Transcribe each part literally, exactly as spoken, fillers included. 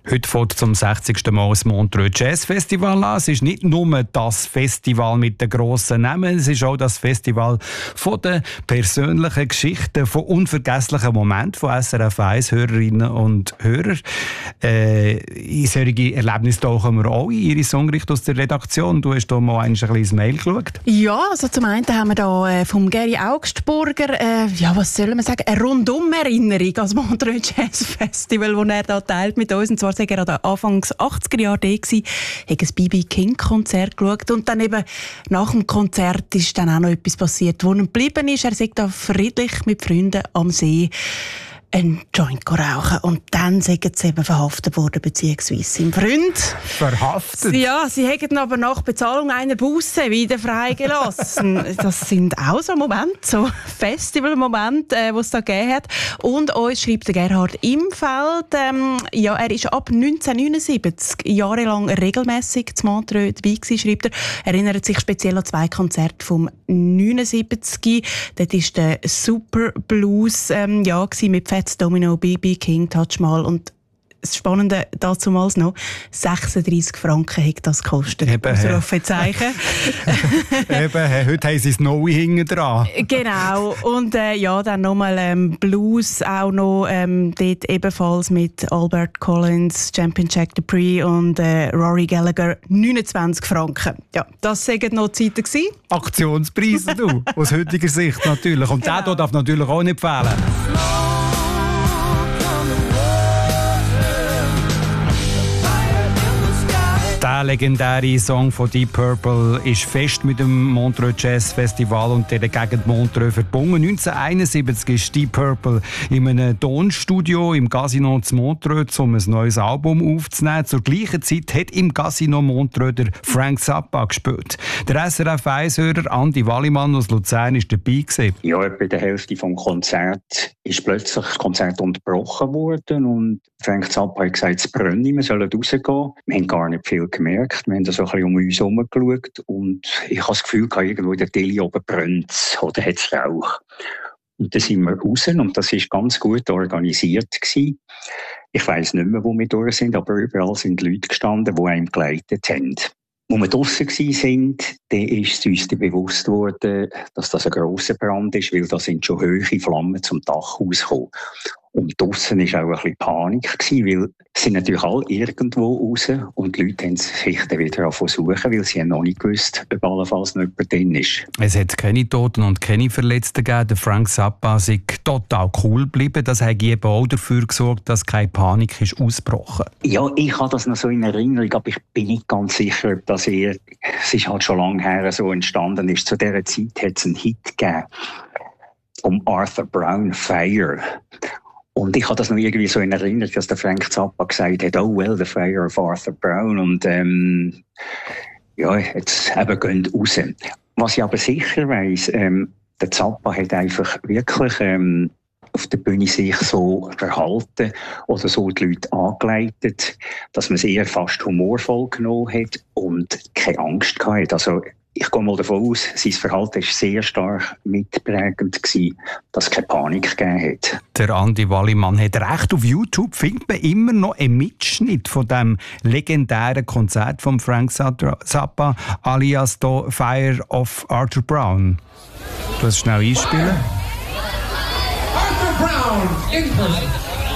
Heute fängt zum sechzigsten Mal das Montreux Jazz Festival an. Es ist nicht nur das Festival mit den grossen Namen, es ist auch das Festival von den persönlichen Geschichten, von unvergesslichen Momenten von S R F eins Hörerinnen und Hörern. Äh, in solche Erlebnisse tauchen wir auch in Ihre Songricht aus der Redaktion. Du hast da mal ein kleines Mail geschaut. Ja, also zum einen haben wir da äh, vom Gary Augstburger, äh, ja, was soll man sagen, eine Rundum-Erinnerung als Montreux Jazz Festival, wo er da teilt mit uns. Und zwar war er an den Anfangs achtziger Jahre da, hat ein B B King Konzert geschaut und dann eben nach dem Konzert ist dann auch noch etwas passiert, wo ihm geblieben ist. Er sagt da friedlich mit Freunden am See ein Joint rauchen und dann sind sie eben verhaftet worden, beziehungsweise sein Freund. Verhaftet? Ja, sie haben ihn aber nach Bezahlung einer Busse wieder freigelassen. Das sind auch so Momente, so Festivalmomente, äh, die es da gegeben hat. Und uns schreibt der Gerhard Imfeld, ähm, ja, er ist ab neunzehnhundertneunundsiebzig jahrelang regelmässig zu Montreux dabei gewesen, schreibt er. Er erinnert sich speziell an zwei Konzerte vom neunundsiebzig. Dort war der Super Blues ähm, ja, mit Fats Domino, B B King, Touch Mal und das Spannende dazumals noch, sechsunddreissig Franken hat das gekostet. Eben, Ausrufezeichen. Eben, heute haben sie das Neue hinten dran. Genau. Und äh, ja, dann nochmal ähm, Blues auch noch, ähm, dort ebenfalls mit Albert Collins, Champion Jack Dupree und äh, Rory Gallagher, neunundzwanzig Franken. Ja, das waren noch Zeiten gewesen. Aktionspreise, du, aus heutiger Sicht natürlich. Und genau. Der darf natürlich auch nicht fehlen. Der legendäre Song von Deep Purple ist fest mit dem Montreux Jazz Festival und der Gegend Montreux verbunden. neunzehnhunderteinundsiebzig ist Deep Purple in einem Tonstudio im Casino zu Montreux, um ein neues Album aufzunehmen. Zur gleichen Zeit hat im Casino Montreux der Frank Zappa gespielt. Der S R F eins-Hörer Andi Wallimann aus Luzern war dabei gewesen. Ja, etwa der Hälfte des Konzerts ist plötzlich das Konzert unterbrochen worden und Frank Zappa hat gesagt, es brenne, wir sollen rausgehen. Wir haben gar nicht viel gemerkt. Wir haben so ein bisschen um uns herum geschaut und ich habe das Gefühl, irgendwo in der Tilly oben brennt oder hat es Rauch. Und dann sind wir raus und das war ganz gut organisiert gewesen. Ich weiss nicht mehr, wo wir durch sind, aber überall sind Leute gestanden, die einem geleitet haben. Als wir draussen waren, dann ist uns bewusst worden, dass das ein grosser Brand ist, weil da sind schon hohe Flammen zum Dach rausgekommen. Und draussen war auch ein bisschen Panik, weil es sind natürlich alle irgendwo raus und die Leute haben sich dann wieder suchen, weil sie noch nicht gewusst, ob allenfalls noch jemand drin ist. Es hat keine Toten und keine Verletzten gegeben. Der Frank Zappa ist total cool geblieben. Das hat eben auch dafür gesorgt, dass keine Panik ist ausgebrochen. Ja, ich habe das noch so in Erinnerung, aber ich bin nicht ganz sicher, ob das eher, es ist halt schon lange her so entstanden ist. Zu dieser Zeit hat es einen Hit gegeben um Arthur Brown, Fire. Und ich habe das noch irgendwie so in Erinnerung, dass der Frank Zappa gesagt hat, oh well, the fire of Arthur Brown. Und ähm, ja, jetzt eben gehen raus. Was ich aber sicher weiss, ähm, der Zappa hat einfach wirklich ähm, auf der Bühne sich so verhalten oder so die Leute angeleitet, dass man es eher fast humorvoll genommen hat und keine Angst gehabt. Also ich gehe mal davon aus, sein Verhalten war sehr stark mitprägend gewesen, dass es keine Panik gegeben hat. Der Andi Wallimann hat recht. Auf YouTube findet man immer noch einen Mitschnitt von dem legendären Konzert von Frank Zappa, alias The Fire of Arthur Brown. Du kannst schnell einspielen. Arthur Brown in person.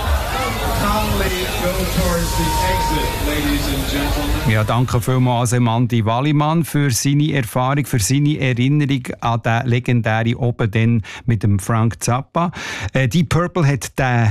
Calmly go towards the exit, ladies and gentlemen. Ja, danke vielmals Andi Wallimann für seine Erfahrung, für seine Erinnerung an den legendären Oben dann mit dem Frank Zappa. Äh, Deep Purple hat den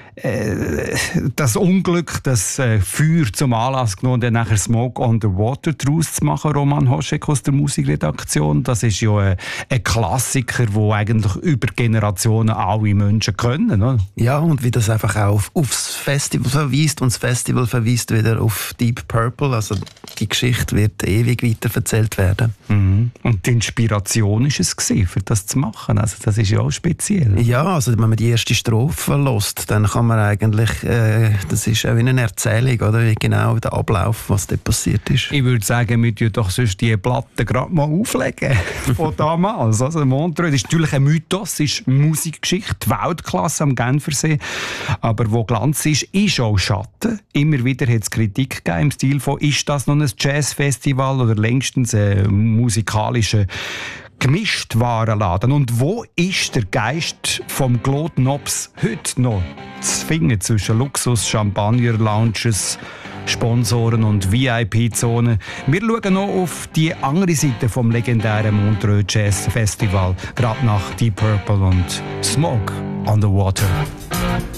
das Unglück, das äh, Feuer zum Anlass genommen, dann nachher Smoke on the Water daraus zu machen. Roman Hoschek aus der Musikredaktion. Das ist ja äh, ein Klassiker, der eigentlich über Generationen alle Menschen können. Oder? Ja, und wie das einfach auch auf, aufs Festival verweist und das Festival verweist wieder auf Deep Purple. Also die Geschichte wird ewig weiterverzählt werden. Mhm. Und die Inspiration war es gewesen, für das zu machen. Also das ist ja auch speziell. Ja, also wenn man die erste Strophe hört, dann kann man eigentlich, äh, das ist auch wie eine Erzählung, oder? Wie genau der Ablauf, was dort passiert ist. Ich würde sagen, wir tun doch sonst die Platte gerade mal auflegen von damals. Also Montreux ist natürlich ein Mythos, ist Musikgeschichte, Weltklasse am Genfersee. Aber wo Glanz ist, ist auch Schatten. Immer wieder hat es Kritik gegeben im Stil von, ist das noch ein Jazzfestival oder längstens ein musikalischer Gemischtwarenladen? Und wo ist der Geist vom Claude Nobs heute noch zu finden zwischen Luxus, Champagner, Lounges, Sponsoren und V I P-Zonen? Wir schauen noch auf die andere Seite vom legendären Montreux Jazz Festival, gerade nach Deep Purple und Smoke on the Water.